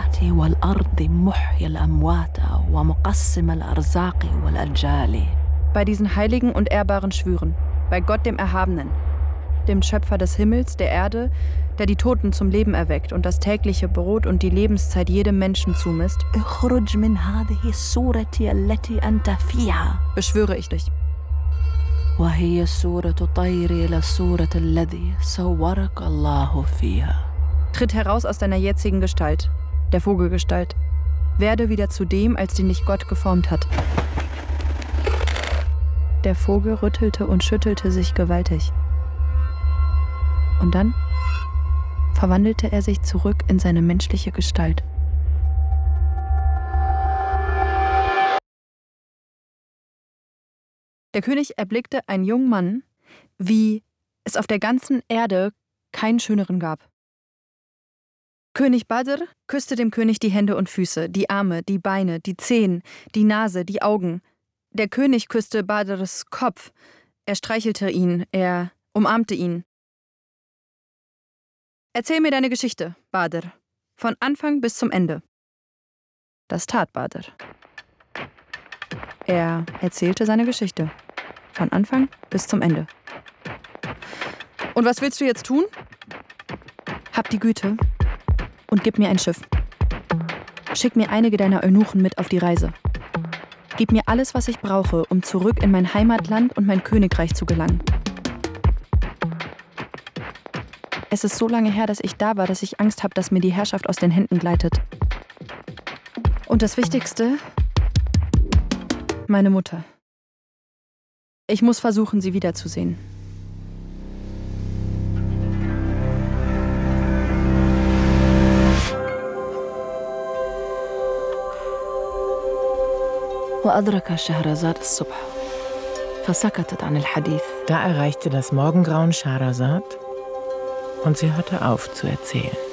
السماوات والأرض محيي الأموات ومقسم الأرزاق والأجال. Bei diesen heiligen und ehrbaren Schwüren, bei Gott dem Erhabenen, dem Schöpfer des Himmels, der Erde, der die Toten zum Leben erweckt und das tägliche Brot und die Lebenszeit jedem Menschen zumisst, اخرج من هذه السورة التي أنت فيها. beschwöre ich dich. وهي السورة طير إلى السورة الذي صورك الله فيها. Tritt heraus aus deiner jetzigen Gestalt, der Vogelgestalt. Werde wieder zu dem, als den dich Gott geformt hat. Der Vogel rüttelte und schüttelte sich gewaltig. Und dann verwandelte er sich zurück in seine menschliche Gestalt. Der König erblickte einen jungen Mann, wie es auf der ganzen Erde keinen schöneren gab. König Badr küsste dem König die Hände und Füße, die Arme, die Beine, die Zehen, die Nase, die Augen. Der König küsste Badrs Kopf. Er streichelte ihn, er umarmte ihn. Erzähl mir deine Geschichte, Badr, von Anfang bis zum Ende. Das tat Badr. Er erzählte seine Geschichte, von Anfang bis zum Ende. Und was willst du jetzt tun? Hab die Güte und gib mir ein Schiff. Schick mir einige deiner Eunuchen mit auf die Reise. Gib mir alles, was ich brauche, um zurück in mein Heimatland und mein Königreich zu gelangen. Es ist so lange her, dass ich da war, dass ich Angst habe, dass mir die Herrschaft aus den Händen gleitet. Und das Wichtigste: meine Mutter. Ich muss versuchen, sie wiederzusehen. وأدرك شهرزاد الصبح فسكتت عن الحديث. Da erreichte das Morgengrauen Schahrazad und sie hörte auf zu erzählen.